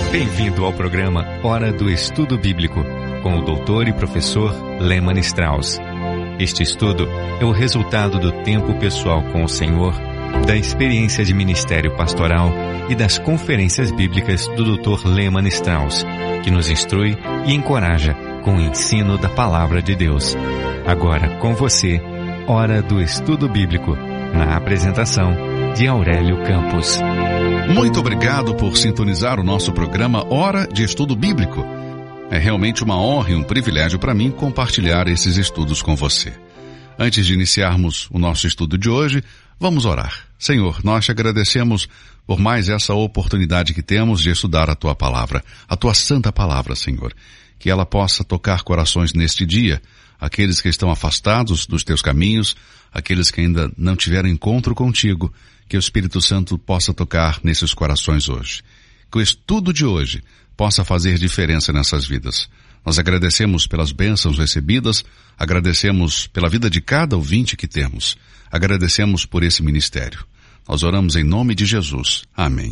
Bem-vindo ao programa Hora do Estudo Bíblico, com o doutor e professor Lehmann Strauss. Este estudo é o resultado do tempo pessoal com o Senhor, da experiência de ministério pastoral e das conferências bíblicas do Dr. Lehmann Strauss, que nos instrui e encoraja com o ensino da Palavra de Deus. Agora com você, Hora do Estudo Bíblico, na apresentação de Aurélio Campos. Muito obrigado por sintonizar o nosso programa Hora de Estudo Bíblico. É realmente uma honra e um privilégio para mim compartilhar esses estudos com você. Antes de iniciarmos o nosso estudo de hoje, vamos orar. Senhor, nós te agradecemos por mais essa oportunidade que temos de estudar a Tua Palavra, a Tua Santa Palavra, Senhor. Que ela possa tocar corações neste dia, aqueles que estão afastados dos Teus caminhos, aqueles que ainda não tiveram encontro contigo, que o Espírito Santo possa tocar nesses corações hoje. Que o estudo de hoje possa fazer diferença nessas vidas. Nós agradecemos pelas bênçãos recebidas, agradecemos pela vida de cada ouvinte que temos, agradecemos por esse ministério. Nós oramos em nome de Jesus. Amém.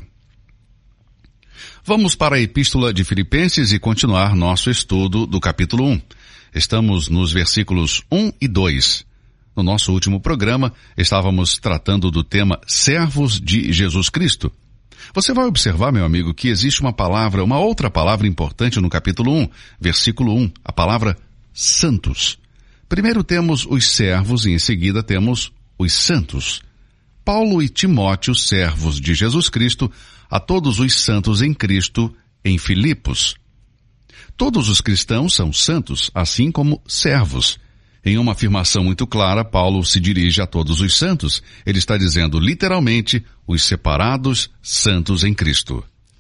Vamos para a Epístola de Filipenses e continuar nosso estudo do capítulo 1. Estamos nos versículos 1 e 2. No nosso último programa, estávamos tratando do tema Servos de Jesus Cristo. Você vai observar, meu amigo, que existe uma outra palavra importante no capítulo 1, versículo 1, a palavra santos. Primeiro temos os servos e em seguida temos os santos. Paulo e Timóteo, servos de Jesus Cristo, a todos os santos em Cristo, em Filipos. Todos os cristãos são santos, assim como servos. Em uma afirmação muito clara, Paulo se dirige a todos os santos. Ele está dizendo, literalmente, os separados santos em Cristo.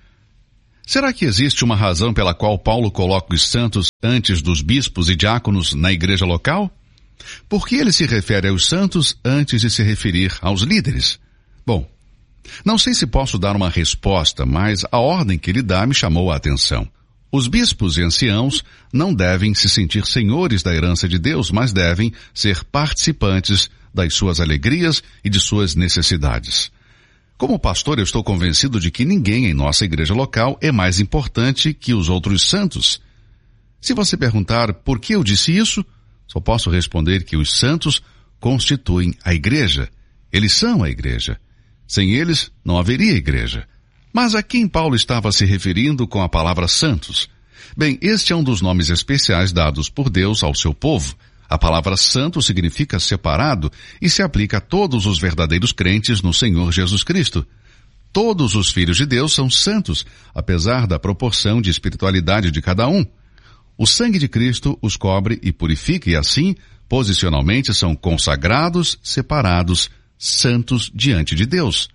Será que existe uma razão pela qual Paulo coloca os santos antes dos bispos e diáconos na igreja local? Por que ele se refere aos santos antes de se referir aos líderes? Bom, não sei se posso dar uma resposta, mas a ordem que ele dá me chamou a atenção. Os bispos e anciãos não devem se sentir senhores da herança de Deus, mas devem ser participantes das suas alegrias e de suas necessidades. Como pastor, eu estou convencido de que ninguém em nossa igreja local é mais importante que os outros santos. Se você perguntar por que eu disse isso, só posso responder que os santos constituem a igreja. Eles são a igreja. Sem eles, não haveria igreja. Mas a quem Paulo estava se referindo com a palavra santos? Bem, este é um dos nomes especiais dados por Deus ao seu povo. A palavra santo significa separado e se aplica a todos os verdadeiros crentes no Senhor Jesus Cristo. Todos os filhos de Deus são santos, apesar da proporção de espiritualidade de cada um. O sangue de Cristo os cobre e purifica e assim, posicionalmente, são consagrados, separados, santos diante de Deus.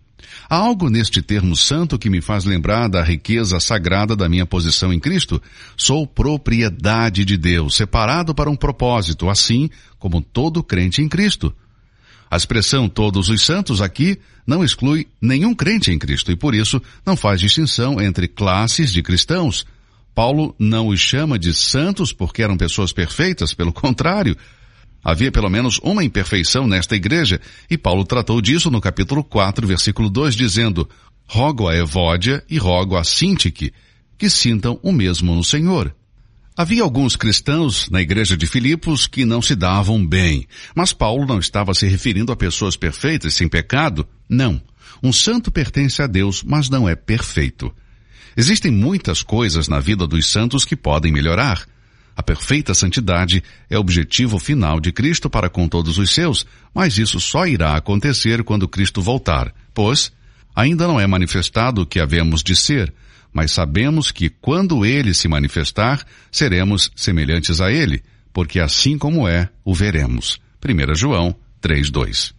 Há algo neste termo santo que me faz lembrar da riqueza sagrada da minha posição em Cristo. Sou propriedade de Deus, separado para um propósito, assim como todo crente em Cristo. A expressão todos os santos aqui não exclui nenhum crente em Cristo e por isso não faz distinção entre classes de cristãos. Paulo não os chama de santos porque eram pessoas perfeitas, pelo contrário. Havia pelo menos uma imperfeição nesta igreja, e Paulo tratou disso no capítulo 4, versículo 2, dizendo, rogo a Evódia e rogo a Sintique, que sintam o mesmo no Senhor. Havia alguns cristãos na igreja de Filipos que não se davam bem, mas Paulo não estava se referindo a pessoas perfeitas, sem pecado. Não. Um santo pertence a Deus, mas não é perfeito. Existem muitas coisas na vida dos santos que podem melhorar. A perfeita santidade é o objetivo final de Cristo para com todos os seus, mas isso só irá acontecer quando Cristo voltar, pois ainda não é manifestado o que havemos de ser, mas sabemos que quando Ele se manifestar, seremos semelhantes a Ele, porque assim como é, o veremos. 1 João 3:2.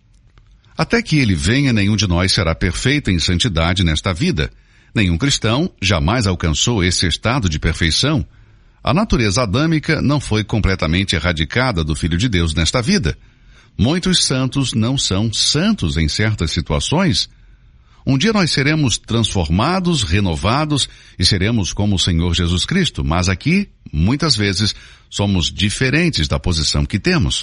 Até que Ele venha, nenhum de nós será perfeito em santidade nesta vida. Nenhum cristão jamais alcançou esse estado de perfeição. A natureza adâmica não foi completamente erradicada do Filho de Deus nesta vida. Muitos santos não são santos em certas situações. Um dia nós seremos transformados, renovados e seremos como o Senhor Jesus Cristo, mas aqui, muitas vezes, somos diferentes da posição que temos.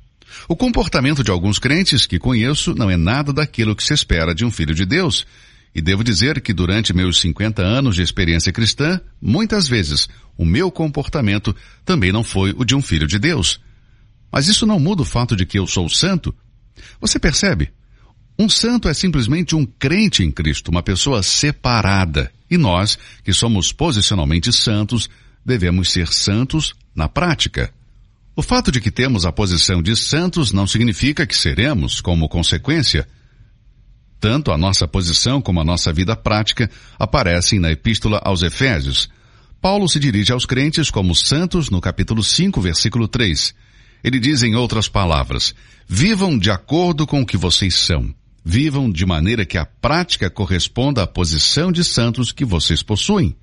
O comportamento de alguns crentes que conheço não é nada daquilo que se espera de um filho de Deus. E devo dizer que durante meus 50 anos de experiência cristã, muitas vezes, o meu comportamento também não foi o de um filho de Deus. Mas isso não muda o fato de que eu sou santo. Você percebe? Um santo é simplesmente um crente em Cristo, uma pessoa separada. E nós, que somos posicionalmente santos, devemos ser santos na prática. O fato de que temos a posição de santos não significa que seremos como consequência. Tanto a nossa posição como a nossa vida prática aparecem na Epístola aos Efésios. Paulo se dirige aos crentes como santos no capítulo 5, versículo 3. Ele diz em outras palavras, vivam de acordo com o que vocês são. Vivam de maneira que a prática corresponda à posição de santos que vocês possuem.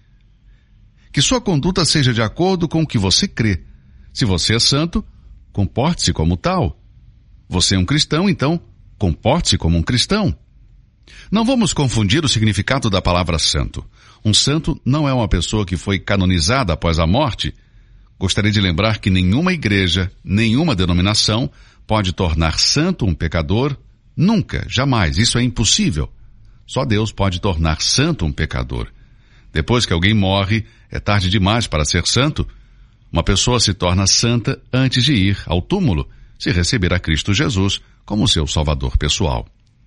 Que sua conduta seja de acordo com o que você crê. Se você é santo, comporte-se como tal. Você é um cristão, então, comporte-se como um cristão. Não vamos confundir o significado da palavra santo. Um santo não é uma pessoa que foi canonizada após a morte. Gostaria de lembrar que nenhuma igreja, nenhuma denominação pode tornar santo um pecador. Nunca, jamais. Isso é impossível. Só Deus pode tornar santo um pecador. Depois que alguém morre, é tarde demais para ser santo. Uma pessoa se torna santa antes de ir ao túmulo, se receber a Cristo Jesus como seu Salvador pessoal.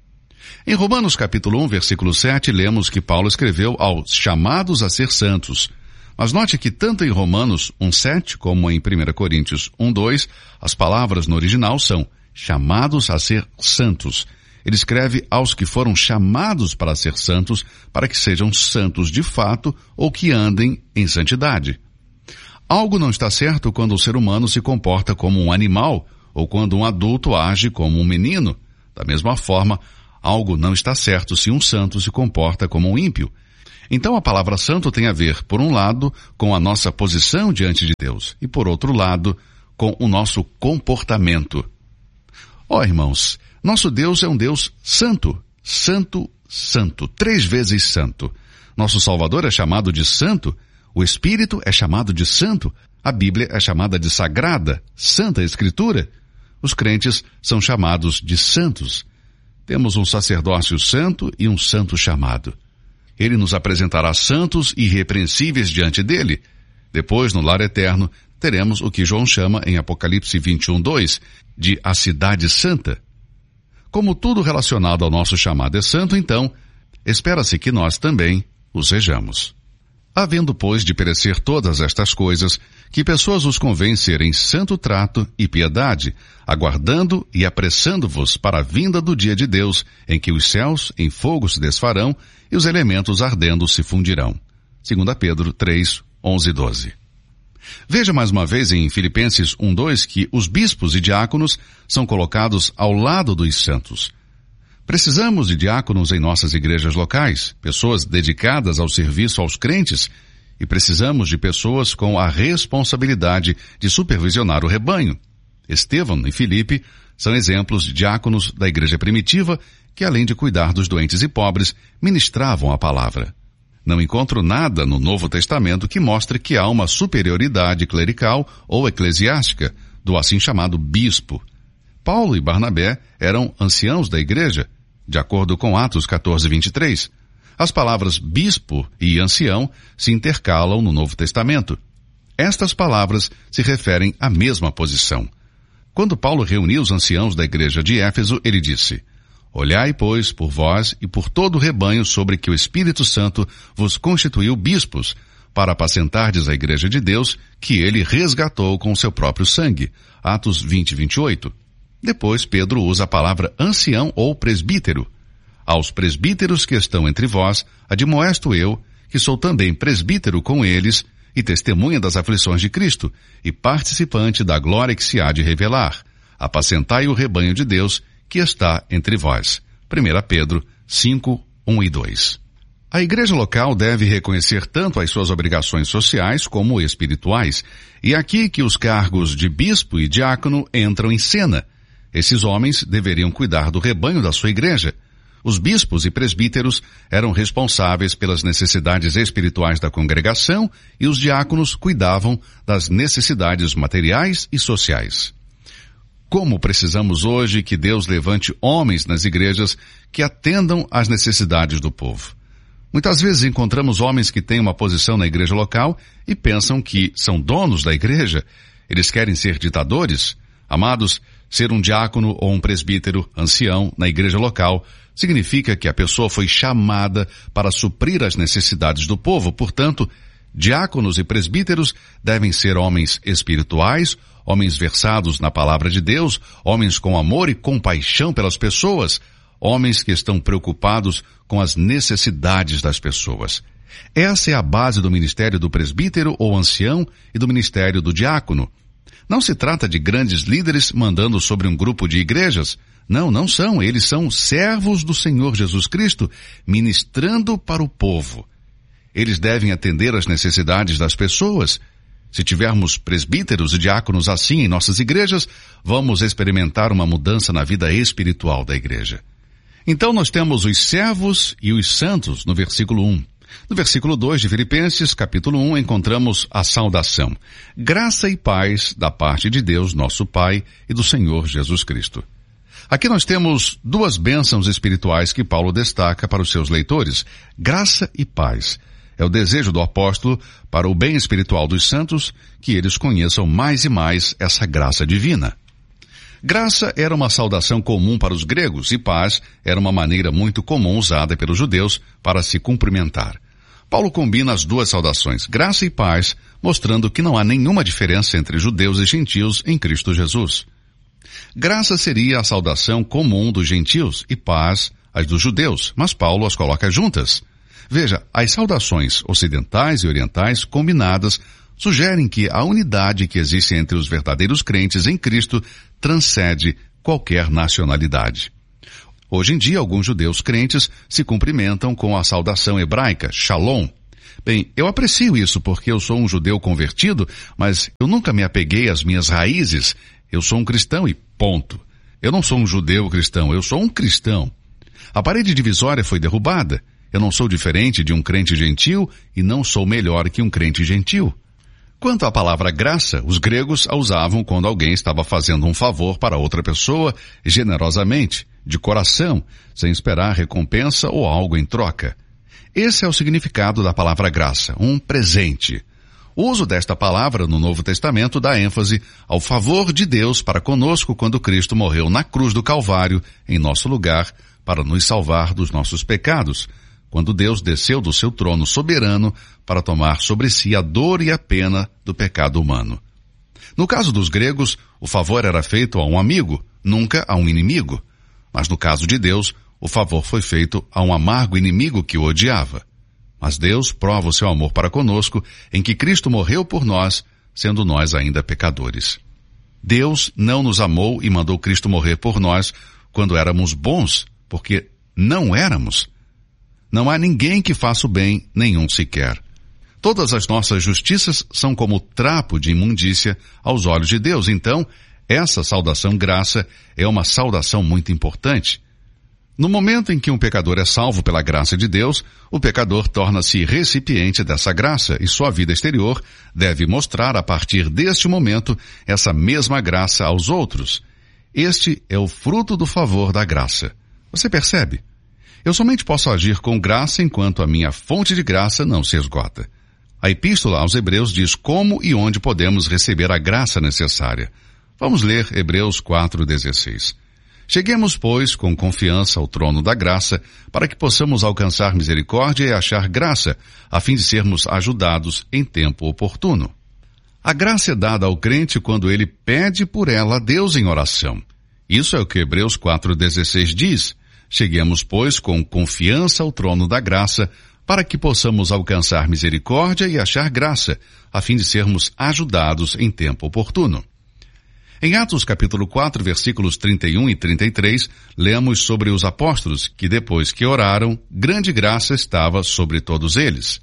Em Romanos capítulo 1, versículo 7, lemos que Paulo escreveu aos chamados a ser santos. Mas note que tanto em Romanos 1:7 como em 1 Coríntios 1:2, as palavras no original são chamados a ser santos. Ele escreve aos que foram chamados para ser santos, para que sejam santos de fato ou que andem em santidade. Algo não está certo quando o ser humano se comporta como um animal ou quando um adulto age como um menino. Da mesma forma, algo não está certo se um santo se comporta como um ímpio. Então a palavra santo tem a ver, por um lado, com a nossa posição diante de Deus e, por outro lado, com o nosso comportamento. Irmãos, nosso Deus é um Deus santo, santo, santo, 3 vezes santo. Nosso Salvador é chamado de santo, o Espírito é chamado de santo, a Bíblia é chamada de sagrada, Santa Escritura. Os crentes são chamados de santos. Temos um sacerdócio santo e um santo chamado. Ele nos apresentará santos e irrepreensíveis diante dele. Depois, no lar eterno, teremos o que João chama em Apocalipse 21:2 de a cidade santa. Como tudo relacionado ao nosso chamado é santo, então, espera-se que nós também o sejamos. Havendo, pois, de perecer todas estas coisas, que pessoas os convém serem santo trato e piedade, aguardando e apressando-vos para a vinda do dia de Deus, em que os céus em fogo se desfarão e os elementos ardendo se fundirão. 2 Pedro 3, 11 e 12. Veja mais uma vez em Filipenses 1:2 que os bispos e diáconos são colocados ao lado dos santos. Precisamos de diáconos em nossas igrejas locais, pessoas dedicadas ao serviço aos crentes, e precisamos de pessoas com a responsabilidade de supervisionar o rebanho. Estevão e Filipe são exemplos de diáconos da igreja primitiva que, além de cuidar dos doentes e pobres, ministravam a palavra. Não encontro nada no Novo Testamento que mostre que há uma superioridade clerical ou eclesiástica do assim chamado bispo. Paulo e Barnabé eram anciãos da igreja, de acordo com Atos 14:23. As palavras bispo e ancião se intercalam no Novo Testamento. Estas palavras se referem à mesma posição. Quando Paulo reuniu os anciãos da igreja de Éfeso, ele disse: Olhai, pois, por vós e por todo o rebanho sobre que o Espírito Santo vos constituiu bispos, para apacentardes a igreja de Deus, que ele resgatou com o seu próprio sangue. Atos 20:28. Depois Pedro usa a palavra ancião ou presbítero. Aos presbíteros que estão entre vós, admoesto eu, que sou também presbítero com eles, e testemunha das aflições de Cristo, e participante da glória que se há de revelar. Apacentai o rebanho de Deus, que está entre vós. 1 Pedro 5, 1 e 2. A igreja local deve reconhecer tanto as suas obrigações sociais como espirituais, e é aqui que os cargos de bispo e diácono entram em cena. Esses homens deveriam cuidar do rebanho da sua igreja. Os bispos e presbíteros eram responsáveis pelas necessidades espirituais da congregação e os diáconos cuidavam das necessidades materiais e sociais. Como precisamos hoje que Deus levante homens nas igrejas que atendam às necessidades do povo. Muitas vezes encontramos homens que têm uma posição na igreja local e pensam que são donos da igreja. Eles querem ser ditadores. Amados, ser um diácono ou um presbítero, ancião, na igreja local, significa que a pessoa foi chamada para suprir as necessidades do povo. Portanto, diáconos e presbíteros devem ser homens espirituais, homens versados na palavra de Deus, homens com amor e compaixão pelas pessoas, homens que estão preocupados com as necessidades das pessoas. Essa é a base do ministério do presbítero ou ancião e do ministério do diácono. Não se trata de grandes líderes mandando sobre um grupo de igrejas. Não são. Eles são servos do Senhor Jesus Cristo, ministrando para o povo. Eles devem atender às necessidades das pessoas. Se tivermos presbíteros e diáconos assim em nossas igrejas, vamos experimentar uma mudança na vida espiritual da igreja. Então nós temos os servos e os santos no versículo 1. No versículo 2 de Filipenses, capítulo 1, encontramos a saudação. Graça e paz da parte de Deus, nosso Pai, e do Senhor Jesus Cristo. Aqui nós temos duas bênçãos espirituais que Paulo destaca para os seus leitores. Graça e paz. É o desejo do apóstolo para o bem espiritual dos santos, que eles conheçam mais e mais essa graça divina. Graça era uma saudação comum para os gregos e paz era uma maneira muito comum usada pelos judeus para se cumprimentar. Paulo combina as duas saudações, graça e paz, mostrando que não há nenhuma diferença entre judeus e gentios em Cristo Jesus. Graça seria a saudação comum dos gentios e paz as dos judeus, mas Paulo as coloca juntas. Veja, as saudações ocidentais e orientais combinadas sugerem que a unidade que existe entre os verdadeiros crentes em Cristo transcende qualquer nacionalidade. Hoje em dia, alguns judeus crentes se cumprimentam com a saudação hebraica, shalom. Bem, eu aprecio isso porque eu sou um judeu convertido, mas eu nunca me apeguei às minhas raízes. Eu sou um cristão e ponto. Eu não sou um judeu cristão, eu sou um cristão. A parede divisória foi derrubada. Eu não sou diferente de um crente gentil e não sou melhor que um crente gentil. Quanto à palavra graça, os gregos a usavam quando alguém estava fazendo um favor para outra pessoa, generosamente, de coração, sem esperar recompensa ou algo em troca. Esse é o significado da palavra graça, um presente. O uso desta palavra no Novo Testamento dá ênfase ao favor de Deus para conosco quando Cristo morreu na cruz do Calvário, em nosso lugar, para nos salvar dos nossos pecados, quando Deus desceu do seu trono soberano para tomar sobre si a dor e a pena do pecado humano. No caso dos gregos, o favor era feito a um amigo, nunca a um inimigo. Mas no caso de Deus, o favor foi feito a um amargo inimigo que o odiava. Mas Deus prova o seu amor para conosco em que Cristo morreu por nós, sendo nós ainda pecadores. Deus não nos amou e mandou Cristo morrer por nós quando éramos bons, porque não éramos. Não há ninguém que faça o bem, nenhum sequer. Todas as nossas justiças são como trapo de imundícia aos olhos de Deus. Então, essa saudação graça é uma saudação muito importante. No momento em que um pecador é salvo pela graça de Deus, o pecador torna-se recipiente dessa graça e sua vida exterior deve mostrar a partir deste momento essa mesma graça aos outros. Este é o fruto do favor da graça. Você percebe? Eu somente posso agir com graça enquanto a minha fonte de graça não se esgota. A epístola aos Hebreus diz como e onde podemos receber a graça necessária. Vamos ler Hebreus 4:16. Cheguemos, pois, com confiança ao trono da graça, para que possamos alcançar misericórdia e achar graça, a fim de sermos ajudados em tempo oportuno. A graça é dada ao crente quando ele pede por ela a Deus em oração. Isso é o que Hebreus 4:16 diz. Cheguemos, pois, com confiança ao trono da graça, para que possamos alcançar misericórdia e achar graça, a fim de sermos ajudados em tempo oportuno. Em Atos capítulo 4, versículos 31 e 33, lemos sobre os apóstolos que depois que oraram, grande graça estava sobre todos eles.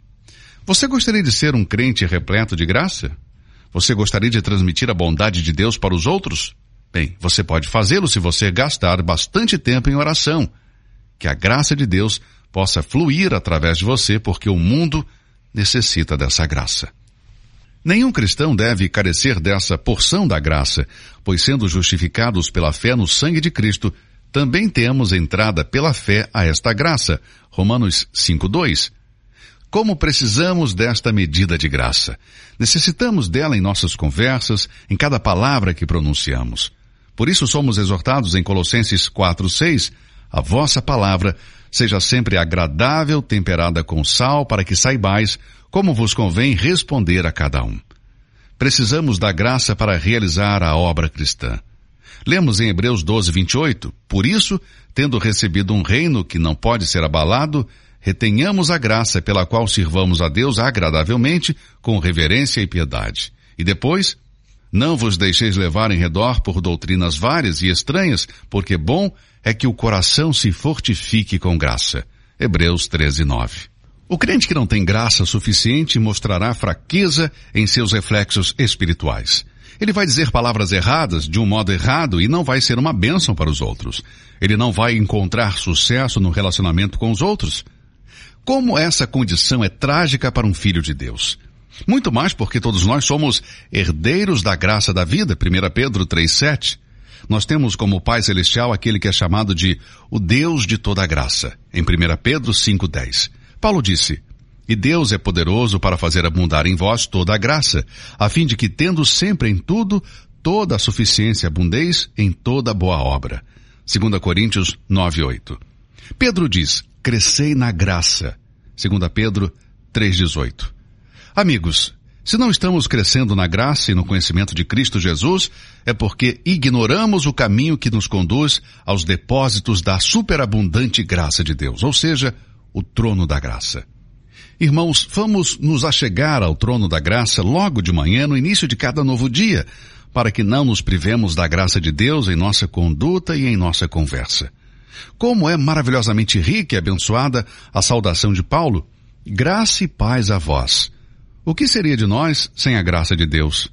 Você gostaria de ser um crente repleto de graça? Você gostaria de transmitir a bondade de Deus para os outros? Bem, você pode fazê-lo se você gastar bastante tempo em oração. Que a graça de Deus possa fluir através de você, porque o mundo necessita dessa graça. Nenhum cristão deve carecer dessa porção da graça, pois sendo justificados pela fé no sangue de Cristo, também temos entrada pela fé a esta graça. Romanos 5:2. Como precisamos desta medida de graça? Necessitamos dela em nossas conversas, em cada palavra que pronunciamos. Por isso somos exortados em Colossenses 4:6, a vossa palavra seja sempre agradável, temperada com sal, para que saibais como vos convém responder a cada um. Precisamos da graça para realizar a obra cristã. Lemos em Hebreus 12:28, por isso, tendo recebido um reino que não pode ser abalado, retenhamos a graça pela qual sirvamos a Deus agradavelmente, com reverência e piedade. E depois, não vos deixeis levar em redor por doutrinas várias e estranhas, porque bom é que o coração se fortifique com graça. Hebreus 13:9. O crente que não tem graça suficiente mostrará fraqueza em seus reflexos espirituais. Ele vai dizer palavras erradas de um modo errado e não vai ser uma bênção para os outros. Ele não vai encontrar sucesso no relacionamento com os outros. Como essa condição é trágica para um filho de Deus. Muito mais porque todos nós somos herdeiros da graça da vida, 1 Pedro 3:7. Nós temos como Pai Celestial aquele que é chamado de o Deus de toda a graça, em 1 Pedro 5:10. Paulo disse, e Deus é poderoso para fazer abundar em vós toda a graça, a fim de que, tendo sempre em tudo, toda a suficiência abundeis em toda boa obra. 2 Coríntios 9:8. Pedro diz, crescei na graça. 2 Pedro 3:18. Amigos, se não estamos crescendo na graça e no conhecimento de Cristo Jesus, é porque ignoramos o caminho que nos conduz aos depósitos da superabundante graça de Deus, ou seja, o trono da graça. Irmãos, vamos nos achegar ao trono da graça logo de manhã, no início de cada novo dia, para que não nos privemos da graça de Deus em nossa conduta e em nossa conversa. Como é maravilhosamente rica e abençoada a saudação de Paulo, graça e paz a vós. O que seria de nós sem a graça de Deus?